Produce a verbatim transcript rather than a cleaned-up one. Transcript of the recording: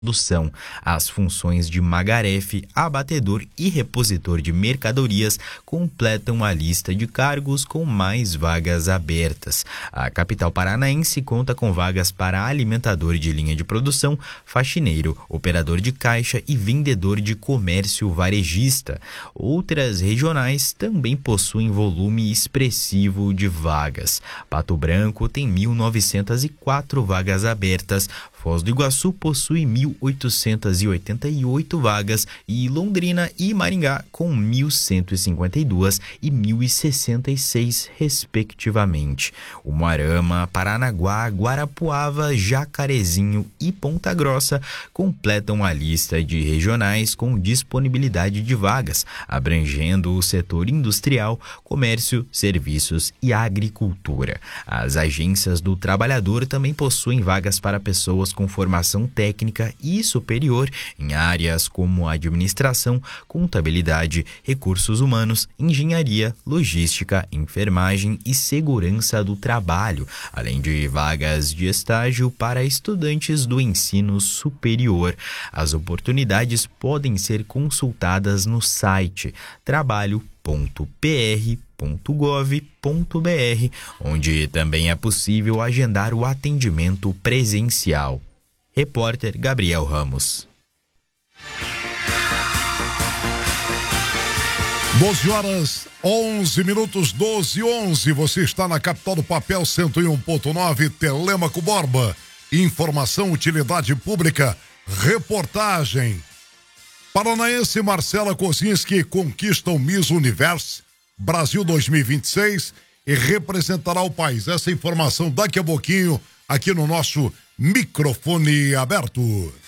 produção. As funções de magarefe, abatedor e repositor de mercadorias completam a lista de cargos com mais vagas abertas. A capital paranaense conta com vagas para alimentador de linha de produção, faxineiro, operador de caixa e vendedor de comércio varejista. Outras regionais também possuem volume expressivo de vagas. Pato Branco tem mil novecentas e quatro vagas abertas, Foz do Iguaçu possui mil oitocentas e oitenta e oito vagas e Londrina e Maringá com mil cento e cinquenta e duas e mil e sessenta e seis, respectivamente. Umuarama, Paranaguá, Guarapuava, Jacarezinho e Ponta Grossa completam a lista de regionais com disponibilidade de vagas, abrangendo o setor industrial, comércio, serviços e agricultura. As agências do trabalhador também possuem vagas para pessoas com formação técnica e superior em áreas como administração, contabilidade, recursos humanos, engenharia, logística, enfermagem e segurança do trabalho, além de vagas de estágio para estudantes do ensino superior. As oportunidades podem ser consultadas no site trabalho ponto p r ponto gov ponto b r, onde também é possível agendar o atendimento presencial. Repórter Gabriel Ramos. doze horas, onze minutos, doze e onze. Você está na capital do papel, cento e um ponto nove, Telêmaco Borba. Informação, utilidade pública, reportagem. Paranaense Marcela Kozinski conquista o Miss Universo Brasil dois mil e vinte e seis e representará o país. Essa informação daqui a pouquinho aqui no nosso microfone aberto.